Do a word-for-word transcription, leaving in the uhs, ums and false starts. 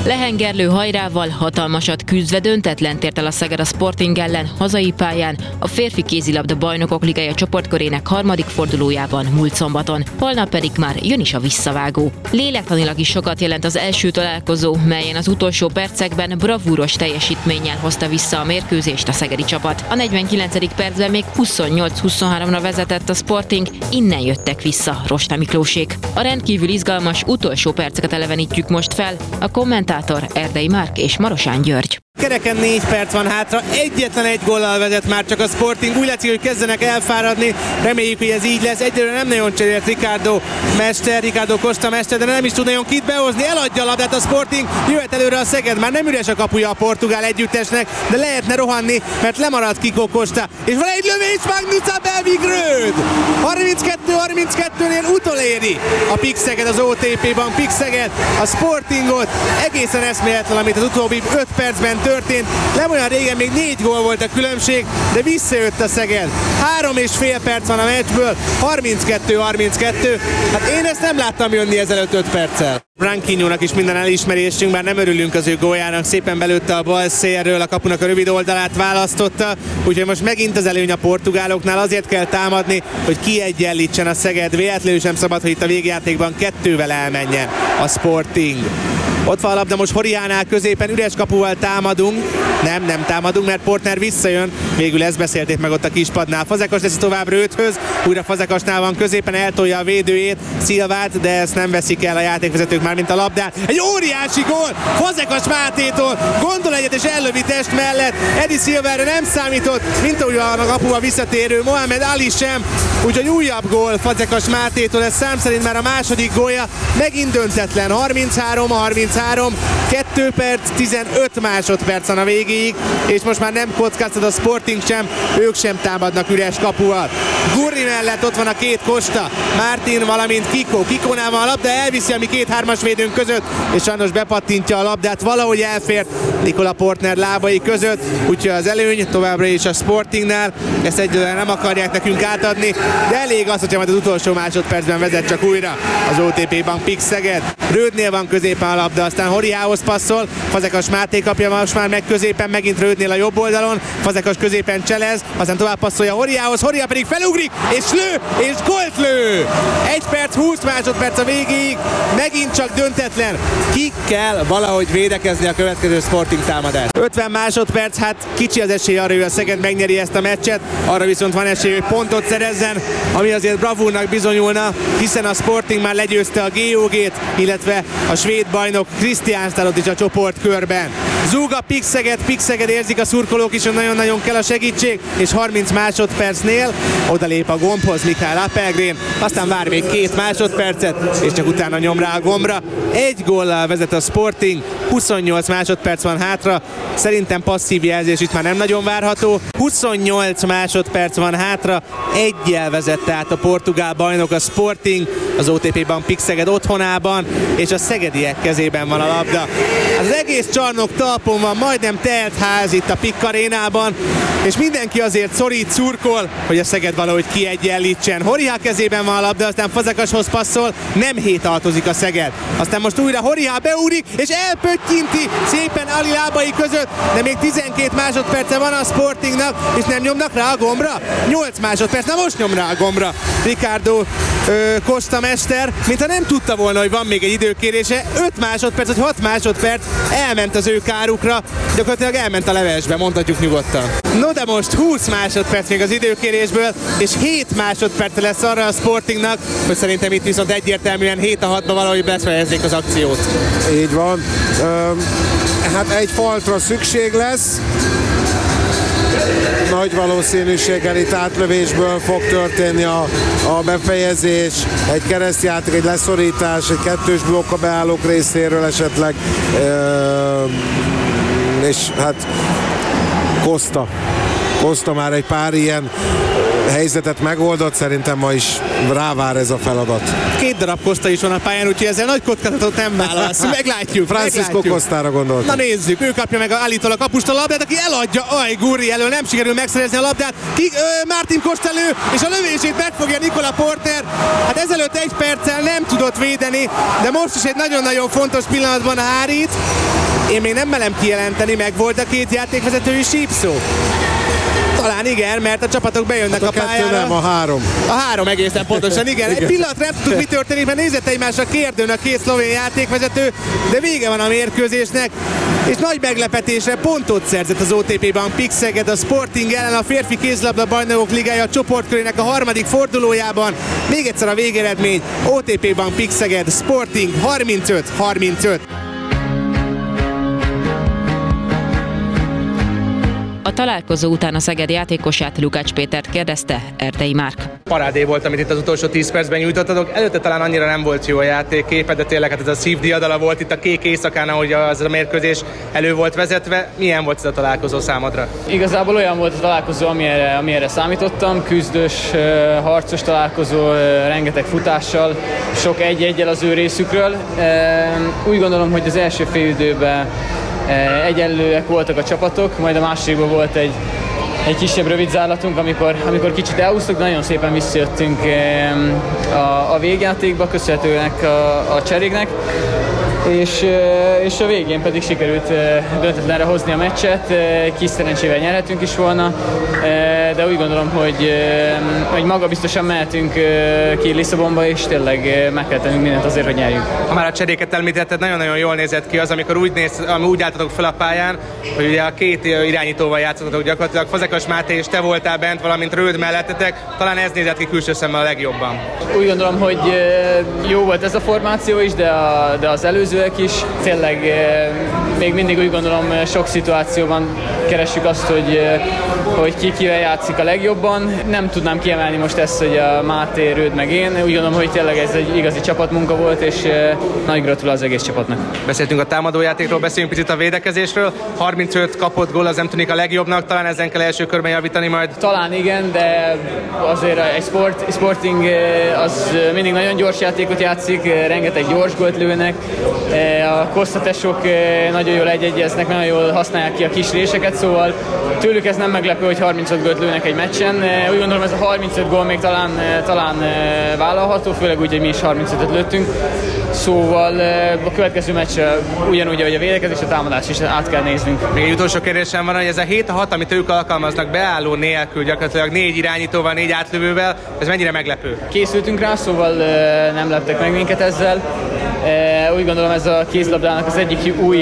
Lehengerlő hajrával hatalmasat küzdve döntetlent ért el a Szeged a Sporting ellen hazai pályán a férfi kézilabda bajnokok ligája csoportkörének harmadik fordulójában múlt szombaton. Holnap pedig már jön is a visszavágó. Lélektanilag is sokat jelent az első találkozó, melyen az utolsó percekben bravúros teljesítménnyel hozta vissza a mérkőzést a szegedi csapat. A negyvenkilencedik percben még huszonnyolc huszonháromra vezetett a Sporting, innen jöttek vissza Rosta Miklósék. A rendkívül izgalmas utolsó perceket elevenítjük most fel, a kommentátor Erdei Márk és Marosán György. Kereken négy perc van hátra, egyetlen egy góllal vezet már csak a Sporting, úgy látszik, hogy kezdenek elfáradni, reméljük, hogy ez így lesz. Egyelőre nem nagyon cserélt Ricardo Mester, Ricardo Costa Mester, de nem is tud nagyon kit behozni, eladja a labdát a Sporting, jöhet előre a Szeged, már nem üres a kapuja a portugál együttesnek, de lehetne rohanni, mert lemaradt Kiko Costa, és van egy lövés, Magnusa Belvigrőd! harminckettő harminckettőnél utoléri a Pik Szeged az o té pé-ban, Pik Szeged a Sportingot, egészen eszméletlen, amit az utóbbi öt percben történt. Nem olyan régen még négy gól volt a különbség, de visszajött a Szeged. Három és fél perc van a meccsből, harminckettő harminckettő. Hát én ezt nem láttam jönni ezelőtt öt perccel. Branquinhónak is minden elismerésünk, bár nem örülünk az ő góljának, szépen belőtte a bal szélről, a kapunak a rövid oldalát választotta, úgyhogy most megint az előny a portugáloknál, azért kell támadni, hogy kiegyenlítsen a Szeged, véletlenül sem szabad, hogy itt a végjátékban kettővel elmenjen a Sporting. Ott van a labda most Horiánál középen, üres kapuval támadunk. Nem, nem támadunk, mert Portner visszajön. Végül ezt beszélték meg ott a kispadnál. Fazekas teszi tovább Röthöz, újra Fazekasnál van középen, eltolja a védőjét, Szilvát, de ezt nem veszik el a játékvezetők már, mint a labdát. Egy óriási gól Fazekas Mátétól, gondol egyet és ellövi test mellett. Edi Szilvára nem számított, mint ahogy a kapuval visszatérő Mohamed Ali sem. Úgyhogy újabb gól Fazekas Mátétól, ez szám szerint már a második gólja, megint döntetlen, harminchárom harminchárom, kettő perc, tizenöt másodperc van a végéig, és most már nem kockáztat a Sporting sem, ők sem támadnak üres kapuval. Gurri mellett ott van a két Costa, Martin, valamint Kiko. Kikónál van a labda, elviszi a mi két-hármas védőnk között, és sajnos bepattintja a labdát, valahogy elfért Nikola Portner lábai között, úgyhogy az előny továbbra is a Sportingnál, ezt egyelőre nem akarják nekünk átadni, de elég az, hogyha majd az utolsó másodpercben vezet csak újra az o té pé-ban Pik Szeged. Rödnél van középen a labda, aztán Horiához passzol, Fazekas Máté kapja most már meg középen, megint Rödnél a jobb oldalon, Fazekas középen cselez, aztán tovább passzolja Horiához, Horia pedig felugrik, és lő, és gólt lő! egy perc, húsz másodperc a végéig, megint csak döntetlen. Ki kell valahogy védekezni a következő Sporting támadás. ötven másodperc, hát kicsi az esély arra, hogy a Szeged megnyeri ezt a meccset, arra viszont van esély, hogy pontot szerezzen, ami azért bravúrnak bizonyulna, hiszen a Sporting már legyőzte a gé o gét, illetve a svéd bajnok Kristianstadot is a csoportkörben. Zúg a Pik Szeged, Pik Szeged érzik a szurkolók is, hogy nagyon-nagyon kell a segítség, és harminc másodpercnél odalép a gombhoz Mikael Appelgren, aztán vár még két másodpercet, és csak utána nyom rá a gombra. Egy góllal vezet a Sporting, huszonnyolc másodperc van hátra, szerintem passzív jelzés itt már nem nagyon várható. huszonnyolc másodperc van hátra, egyel vezette át a portugál bajnok a Sporting, az o té pé-ban Pik Szeged otthonában, és a szegediek kezében van a labda. Az egész csarnok talpon van, majdnem telt ház itt a Pik arénában, és mindenki azért szorít, szurkol, hogy a Szeged valahogy kiegyenlítsen. Horiá kezében van a labda, aztán Fazekashoz passzol, nem hétaltozik a Szeged. Aztán most újra Horiá beúrik, és elpöttyinti szépen Ali lábai között, de még tizenkét másodperce van a Sportingnak, és nem nyomnak rá a gombra? nyolc másodperc, na most nyom rá a gombra Ricardo ö, Costa Mester, mintha nem tudta volna, hogy van még egy időkérése. öt másodperc, vagy hat másodperc elment az ő kárukra, gyakorlatilag elment a levesbe, mondhatjuk nyugodtan. No de most húsz másodperc még az időkérésből, és hét másodperc lesz arra a Sportingnak, hogy szerintem itt viszont egyértelműen hét a hatba valahogy befejezzék az akciót. Így van. Üm, hát egy faltra szükség lesz. Nagy valószínűséggel itt átlövésből fog történni a, a befejezés, egy keresztjáték, egy leszorítás, egy kettős blokk a beállók részéről esetleg, üm, és hát Costa. Costa már egy pár ilyen helyzetet megoldott, szerintem ma is rávár ez a feladat. Két darab Costa is van a pályán, úgyhogy ezzel nagy kockázatot nem válasz. Meglátjuk. Francisco Costára gondoltam. Na nézzük, ő kapja meg a állítól a kapust a labdát, aki eladja Aj Gurri elől, nem sikerül megszerezni a labdát. Ki, ö, Martin Costa lő, és a lövését megfogja Nikola Porter. Hát ezelőtt egy perccel nem tudott védeni, de most is egy nagyon-nagyon fontos pillanatban hárít. Én még nem merem kijelenteni, meg volt a két játékvezetői sípszó. Talán igen, mert a csapatok bejönnek hát a, a pályára. Nem, a három. A három egészen pontosan, igen. igen. Egy pillanatra nem tudtuk, mi történik, mert nézett egymásra kérdőn a két szlovén játékvezető, de vége van a mérkőzésnek, és nagy meglepetésre pontot szerzett az o té pé Bank Pixeged a Sporting ellen a férfi kézilabda bajnokok ligája csoportkörének a harmadik fordulójában. Még egyszer a végeredmény, o té pé Bank Pixeged, Sporting harmincöt harmincöt. A találkozó után a Szeged játékosát, Lukács Pétert kérdezte Erdei Márk. Parádé volt, amit itt az utolsó tíz percben nyújtottatok. Előtte talán annyira nem volt jó a játékképe, de tényleg hát ez a szívdiadala volt itt a kék éjszakán, ahogy az a mérkőzés elő volt vezetve. Milyen volt ez a találkozó számodra? Igazából olyan volt a találkozó, amire, amire számítottam. Küzdős, harcos találkozó, rengeteg futással, sok egy-egyel az ő részükről. Úgy gondolom, hogy az első félidőben egyenlőek voltak a csapatok, majd a másodikban volt egy, egy kisebb rövid zárlatunk, amikor, amikor kicsit elhúztuk, nagyon szépen visszajöttünk a, a végjátékba, köszönhetőnek a, a cseréknek, és, és a végén pedig sikerült döntetlenre hozni a meccset, kis szerencsével nyerhetünk is volna, de úgy gondolom, hogy, hogy magabiztosan mehetünk ki Lisszabonba, és tényleg meg kell tennünk mindent azért, hogy nyerjünk. Ha már a cseréket említetted, nagyon-nagyon jól nézett ki az, amikor úgy, néz, úgy álltatok fel a pályán, hogy ugye a két irányítóval játszottatok gyakorlatilag, Fazekas Máté és te voltál bent, valamint Röld mellettetek, talán ez nézett ki külső szemmel a legjobban. Úgy gondolom, hogy jó volt ez a formáció is, de, a, de az előzőek is. Tényleg még mindig úgy gondolom, sok szituációban keressük azt, hogy, hogy ki kivel játszik a legjobban. Nem tudnám kiemelni most ezt, hogy a Máté, Röld meg én. Úgy gondolom, hogy tényleg ez egy igazi csapatmunka volt, és nagy gratulál az egész csapatnak. Beszéltünk a támadójátékról, beszéljünk picit a védekezésről. harmincöt kapott gól, az nem tűnik a legjobbnak, talán ezen kell első körben javítani majd. Talán igen, de azért egy sport, Sporting az mindig nagyon gyors játékot játszik, rengeteg gyors gólt lőnek. A kosztatesok nagyon jól egyegyeznek, nagyon jól használják ki a kis réseket, szóval tőlük ez nem meglepő, hogy harmincöt gólt lőnek egy meccsen. Úgy gondolom, ez a harmincöt gól még talán, talán vállalható, főleg úgy, hogy mi is harmincötöt lőttünk. Szóval a következő meccs ugyanúgy, ahogy a védekezés, a támadás is át kell néznünk. Még egy utolsó kérdésem van, hogy ez a hét hat, amit ők alkalmaznak beálló nélkül, gyakorlatilag négy irányítóval, négy átlövővel, ez mennyire meglepő? Készültünk rá, szóval nem leptek meg minket ezzel. Úgy gondolom, ez a kézlabdának az egyik új